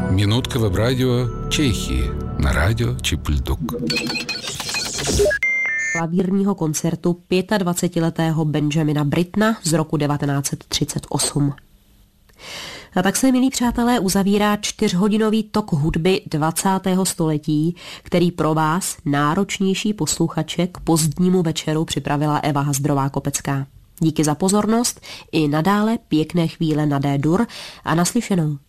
Минутка веб-радио Чехии на радио Čipulduk. Klavírního koncertu 25letého Benjamina Brittona z roku 1938. A tak se, milí přátelé, uzavírá 4hodinový tok hudby 20. století, který pro vás, náročnější posluchače, k pozdnímu večeru připravila Eva Hazdrová-Kopecká. Díky za pozornost, i nadále pěkné chvíle na D-dur a naslyšenou.